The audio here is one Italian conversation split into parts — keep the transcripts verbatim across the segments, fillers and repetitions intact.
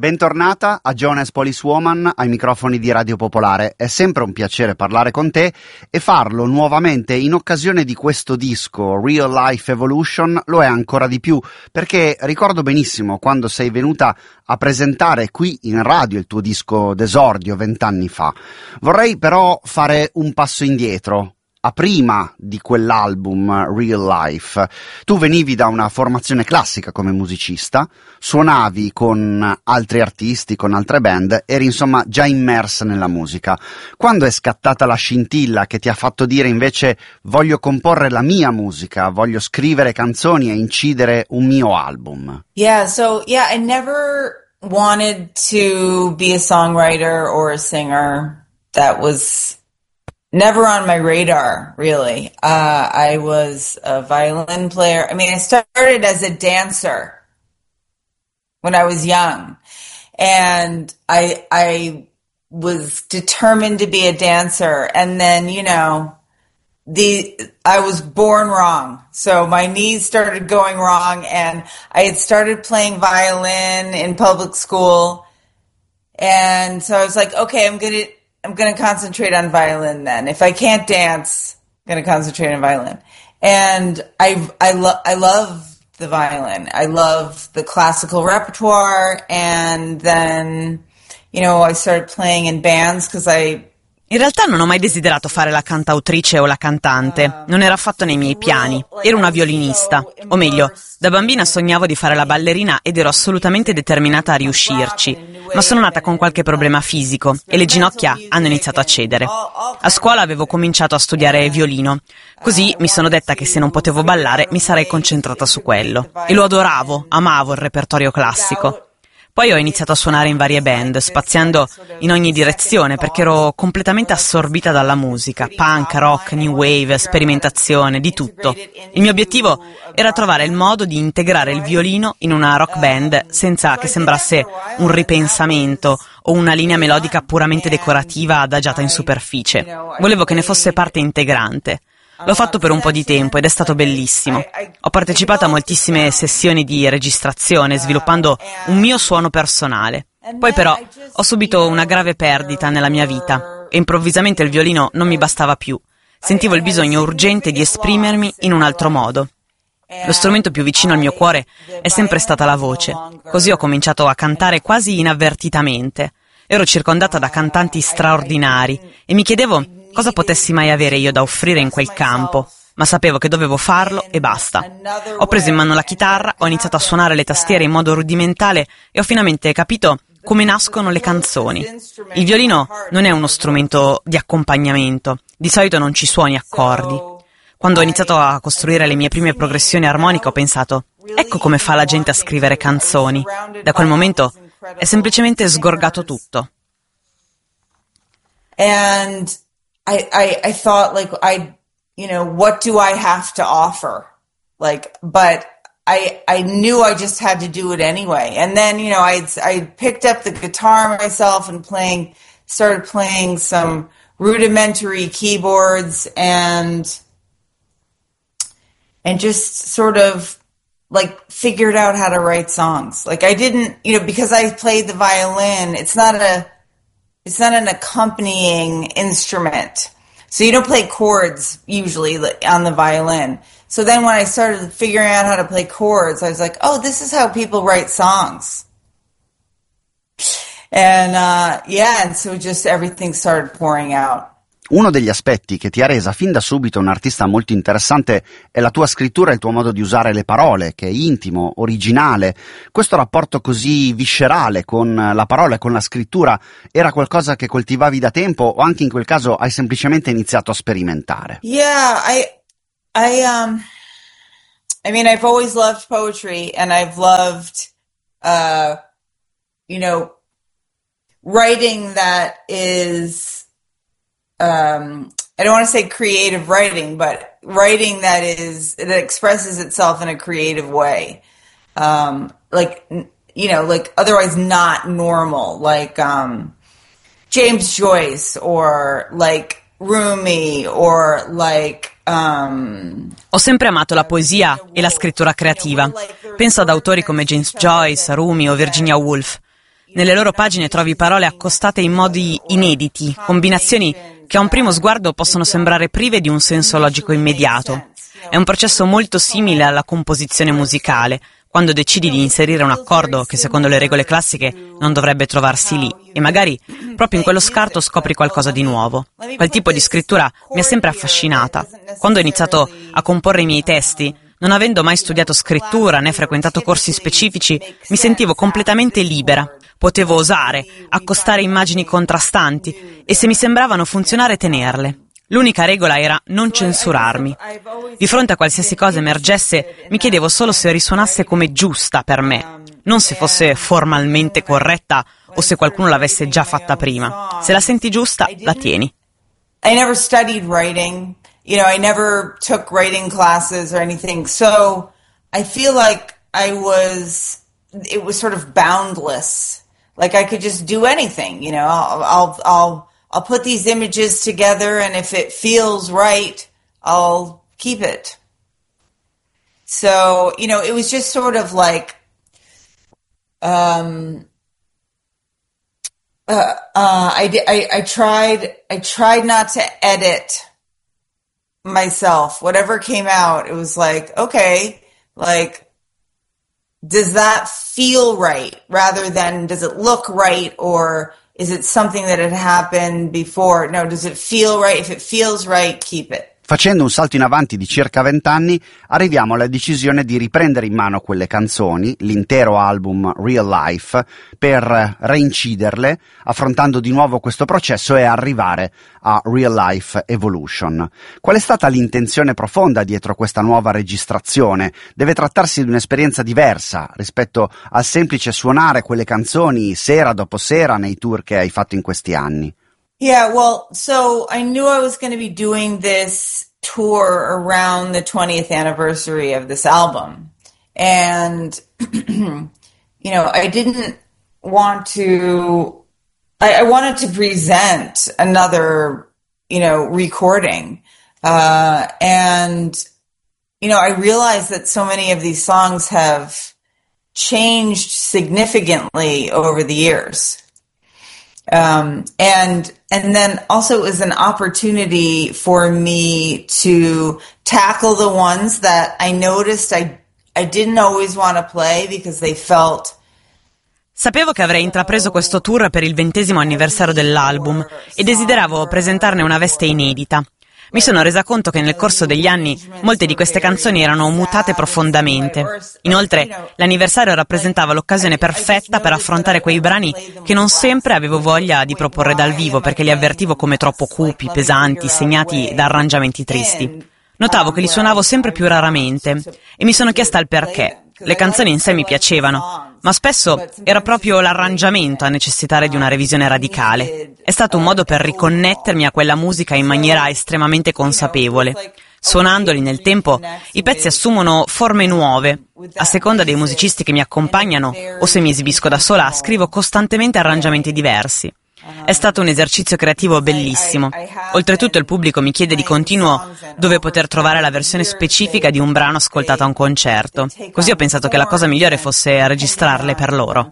Bentornata a Jonas Policewoman ai microfoni di Radio Popolare. È sempre un piacere parlare con te e farlo nuovamente in occasione di questo disco Real Life Evolution lo è ancora di più, perché ricordo benissimo quando sei venuta a presentare qui in radio il tuo disco d'esordio vent'anni fa. Vorrei però fare un passo indietro. A prima di quell'album Real Life, tu venivi da una formazione classica come musicista, suonavi con altri artisti, con altre band, eri insomma già immersa nella musica. Quando è scattata la scintilla che ti ha fatto dire invece voglio comporre la mia musica, voglio scrivere canzoni e incidere un mio album? Yeah, so yeah, I never wanted to be a songwriter or a singer. That was never on my radar, really. Uh, I was a violin player. I mean, I started as a dancer when I was young. And I, I was determined to be a dancer. And then, you know, the, I was born wrong. So my knees started going wrong, and I had started playing violin in public school. And so I was like, okay, I'm gonna, I'm going to concentrate on violin then. If I can't dance, I'm going to concentrate on violin. And I, I, lo- I love the violin. I love the classical repertoire. And then, you know, I started playing in bands because I... In realtà non ho mai desiderato fare la cantautrice o la cantante, non era affatto nei miei piani, ero una violinista, o meglio, da bambina sognavo di fare la ballerina ed ero assolutamente determinata a riuscirci, ma sono nata con qualche problema fisico e le ginocchia hanno iniziato a cedere. A scuola avevo cominciato a studiare violino, così mi sono detta che se non potevo ballare mi sarei concentrata su quello, e lo adoravo, amavo il repertorio classico. Poi ho iniziato a suonare in varie band, spaziando in ogni direzione perché ero completamente assorbita dalla musica, punk, rock, new wave, sperimentazione, di tutto. Il mio obiettivo era trovare il modo di integrare il violino in una rock band senza che sembrasse un ripensamento o una linea melodica puramente decorativa adagiata in superficie. Volevo che ne fosse parte integrante. L'ho fatto per un po' di tempo ed è stato bellissimo. Ho partecipato a moltissime sessioni di registrazione, sviluppando un mio suono personale. Poi però ho subito una grave perdita nella mia vita e improvvisamente il violino non mi bastava più. Sentivo il bisogno urgente di esprimermi in un altro modo. Lo strumento più vicino al mio cuore è sempre stata la voce. Così ho cominciato a cantare quasi inavvertitamente. Ero circondata da cantanti straordinari e mi chiedevo cosa potessi mai avere io da offrire in quel campo, ma sapevo che dovevo farlo e basta. Ho preso in mano la chitarra, ho iniziato a suonare le tastiere in modo rudimentale e ho finalmente capito come nascono le canzoni. Il violino non è uno strumento di accompagnamento, di solito non ci suoni accordi. Quando ho iniziato a costruire le mie prime progressioni armoniche ho pensato, ecco come fa la gente a scrivere canzoni. Da quel momento è semplicemente sgorgato tutto. And I, I, I thought, like, I, you know, what do I have to offer? Like, but I, I knew I just had to do it anyway. And then, you know, I, I picked up the guitar myself and playing, started playing some rudimentary keyboards and, and just sort of like figured out how to write songs. Like I didn't, you know, because I played the violin, it's not a, It's not an accompanying instrument. So you don't play chords usually on the violin. So then when I started figuring out how to play chords, I was like, oh, this is how people write songs. And uh, yeah, and so just everything started pouring out. Uno degli aspetti che ti ha resa fin da subito un artista molto interessante è la tua scrittura e il tuo modo di usare le parole, che è intimo, originale. Questo rapporto così viscerale con la parola e con la scrittura era qualcosa che coltivavi da tempo o anche in quel caso hai semplicemente iniziato a sperimentare? Yeah, I, I, um, I mean, I've always loved poetry and I've loved, uh, you know, writing that is... Um, I don't want to say creative writing, but writing that is that expresses itself in a creative way, um, like you know, like otherwise not normal, like um, James Joyce or like Rumi or like. Um, Ho sempre amato la poesia e la scrittura creativa. Penso ad autori come James Joyce, Rumi o Virginia Woolf. Nelle loro pagine trovi parole accostate in modi inediti, combinazioni che a un primo sguardo possono sembrare prive di un senso logico immediato. È un processo molto simile alla composizione musicale, quando decidi di inserire un accordo che secondo le regole classiche non dovrebbe trovarsi lì e magari proprio in quello scarto scopri qualcosa di nuovo. Quel tipo di scrittura mi ha sempre affascinata. Quando ho iniziato a comporre i miei testi, non avendo mai studiato scrittura né frequentato corsi specifici, mi sentivo completamente libera. Potevo osare, accostare immagini contrastanti e se mi sembravano funzionare tenerle. L'unica regola era non censurarmi. Di fronte a qualsiasi cosa emergesse, mi chiedevo solo se risuonasse come giusta per me, non se fosse formalmente corretta o se qualcuno l'avesse già fatta prima. Se la senti giusta, la tieni. I never studied writing. You know, I never took writing classes or anything. So I feel like I was, it was sort of boundless. Like I could just do anything, you know, I'll, I'll, I'll, I'll put these images together and if it feels right, I'll keep it. So, you know, it was just sort of like, um, uh, uh, I, I, I tried, I tried not to edit myself. Whatever came out, it was like, okay, like, does that feel right rather than does it look right or is it something that had happened before? No, does it feel right? If it feels right, keep it. Facendo un salto in avanti di circa vent'anni, arriviamo alla decisione di riprendere in mano quelle canzoni, l'intero album Real Life, per reinciderle, affrontando di nuovo questo processo e arrivare a Real Life Evolution. Qual è stata l'intenzione profonda dietro questa nuova registrazione? Deve trattarsi di un'esperienza diversa rispetto al semplice suonare quelle canzoni sera dopo sera nei tour che hai fatto in questi anni. Yeah, well, so I knew I was going to be doing this tour around the twentieth anniversary of this album. And, you know, I didn't want to, I, I wanted to present another, you know, recording. Uh, and, you know, I realized that so many of these songs have changed significantly over the years. Um, and, and then also it was an opportunity for me to tackle the ones that I noticed I, I didn't always want to play because they felt. Sapevo che avrei intrapreso questo tour per il ventesimo anniversario dell'album e desideravo presentarne una veste inedita. Mi sono resa conto che nel corso degli anni molte di queste canzoni erano mutate profondamente. Inoltre, l'anniversario rappresentava l'occasione perfetta per affrontare quei brani che non sempre avevo voglia di proporre dal vivo perché li avvertivo come troppo cupi, pesanti, segnati da arrangiamenti tristi. Notavo che li suonavo sempre più raramente e mi sono chiesta il perché. Le canzoni in sé mi piacevano, ma spesso era proprio l'arrangiamento a necessitare di una revisione radicale. È stato un modo per riconnettermi a quella musica in maniera estremamente consapevole. Suonandoli nel tempo, i pezzi assumono forme nuove. A seconda dei musicisti che mi accompagnano, o se mi esibisco da sola, scrivo costantemente arrangiamenti diversi. È stato un esercizio creativo bellissimo. Oltretutto il pubblico mi chiede di continuo dove poter trovare la versione specifica di un brano ascoltato a un concerto. Così ho pensato che la cosa migliore fosse registrarle per loro.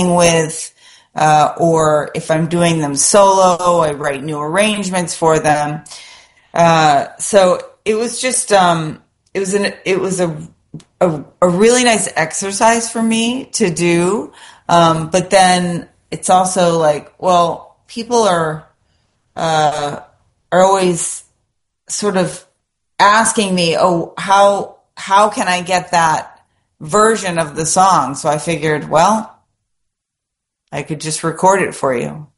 Uh, or if I'm doing them solo, I write new arrangements for them. Uh, so it was just, um, it was an, it was a, a, a really nice exercise for me to do. Um, but then it's also like, well, people are, uh, are always sort of asking me, oh, how, how can I get that version of the song? So I figured, well, I could just record it for you.